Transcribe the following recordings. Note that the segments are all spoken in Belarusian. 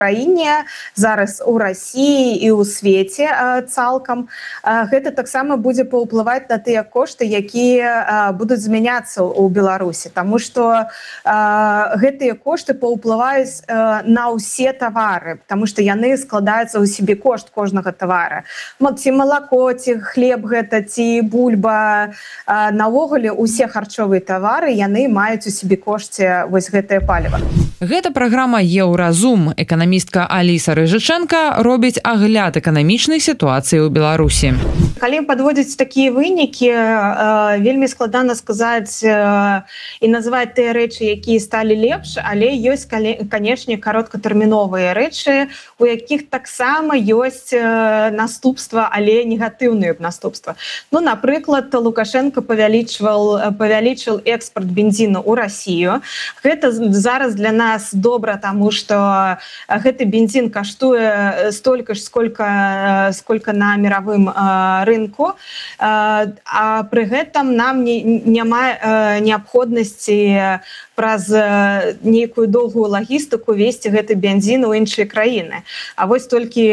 краіне, зараз у Расіі і ў свеце цалкам. Гэта таксама будзе паўплываць на тыя кошты, якія будуць змяняцца ў Беларусі, таму што гэтыя кошты паўплываюць на ўсе тавары, таму што яны складаюцца ў сябе кошт кожнага тавара. Ці малако, ці хлеб гэта, ці бульба, наогуле усе харчовыя тавары, яны маюць у сябе кошце вось гэтае паліва. Гэта праграма «Еўразум». Эканамістка Аліса Рыжыченка робіць агляд эканамічнай сітуацыі ў Беларусі. Калі падводзіць такія вынікі, вельмі складана сказаць і называць тыя рэчы, якія сталі лепш, але ёсць, канешне, кароткатэрміновыя рэчы, у якіх таксама ёсць наступства, але негатыўныя наступства. Ну, напрыклад, Лукашенко павялічыў экспорт бензіну ў Расію. Гэта зараз для нас добра, таму што гэты бензін каштуе столькі ж, сколько на мировым рынку, а пры гэтым нам няма неабходнасці праз нейкую доўгую лагістыку везці гэты бензін у іншыя краіны. А вось толькі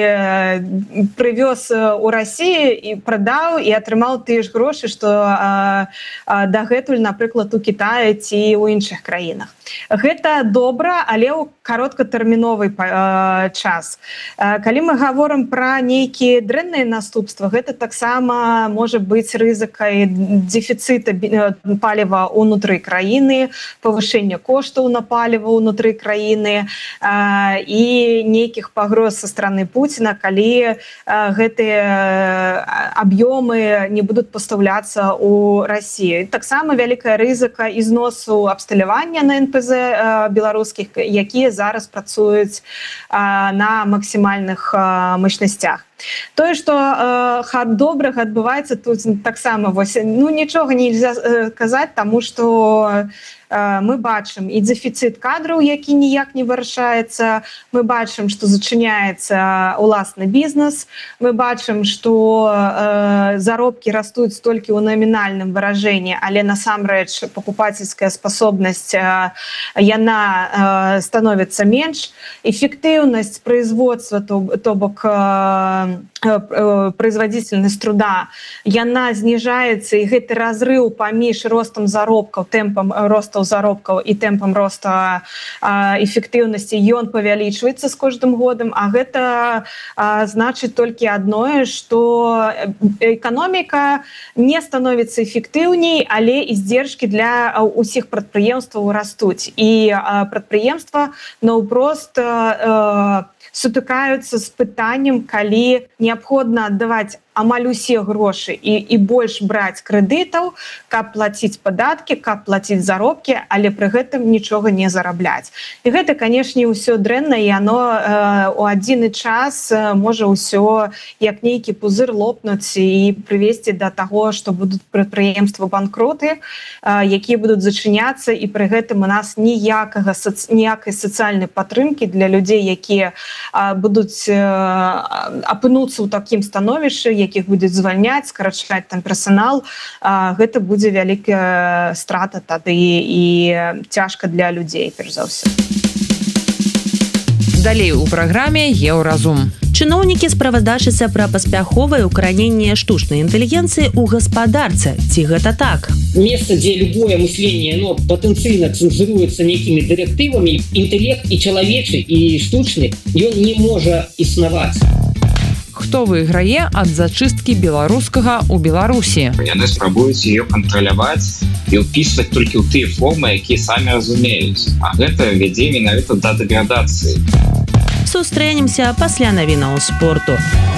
прывёз у Расію і прадаў і атрымаў тыя ж грошы, што дагэтуль, напрыклад, у Кітаі ці ў іншых краінах. Гэта добра, але ў кароткатэрміновы час. Калі мы гаворым пра нейкія дрэнныя наступствы, гэта таксама можа быць рызыкай дэфіцыта паліва ўнутры краіны, павышэння коштаў на паліва ўнутры краіны і нейкіх пагроз са страны Пуціна, калі гэтыя аб'ёмы не будуць пастаўляцца ў Расію. Таксама вялікая рызыка ізносу абсталявання на НПЗ беларускіх, якія зараз працуюць на максімальных мощнасцях. Тое, што добрага адбываецца тут таксама, нічога нельзя казаць, таму што мы бачым і дэфіцыт кадраў, які ніяк не вырашаецца, мы бачым, што зачыняецца уласны бізнес, мы бачым, што заробкі растуць толькі ў номінальным выражэнні, але насамрэч пакупацельская спасобнасць яна становіцца менш, эфектыўнасць производства, то бок производительность труда, яна зніжаецца, і гэты разрыў паміж ростам заробкаў, тэмпам ростаў заробкаў і тэмпам роста эфектыўнасці, ён павялічваецца з кожным годам, а гэта значыць толькі адное, што эканоміка не становіцца эфектыўней, але издержки для ўсіх прадпрыемстваў растуць. І прадпрыемства наўпрост сутыкаюцца з пытаннем, калі неабходна аддаваць амаль усе грошы і больш браць крэдытаў, каб плаціць падаткі, каб плаціць заробкі, але пры гэтым нічога не зарабляць. І гэта, канешне, ўсё дрэнна, і оно у адзіны час можа ўсё як нейкі пузыр лопнуць і прывесці да таго, што будуць прадпрыемствы банкроты, якія будуць зачыняцца, і пры гэтым у нас ніякай сацыяльнай падтрымкі для людзей, якія будуць апынуцца ў такім становішчы, якіх будуць звальняць, скарачаць там персанал, гэта будзе вялікая страта тады і цяжка для людзей, перш за ўсё. Далей у праграме «Еўразум». Чыноўнікі справаздачыцца пра паспяховае укараненне штучнай інтэлігенцыі ў гаспадарцы. Ці гэта так? Место, где любое мышление, потенциально цензуруется некими директивами, интеллект и человечий, и штучный, он не может існаваць. Хто выйграе ад зачысткі беларускага ў Беларусі? Яны спрабуюць ее кантраляваць і ўпісваць толькі ў тыя формы, якія самі разумеюць. А гэта вядзе менавіта да дэградацыі. Сустрэнемся пасля навінаў спорту.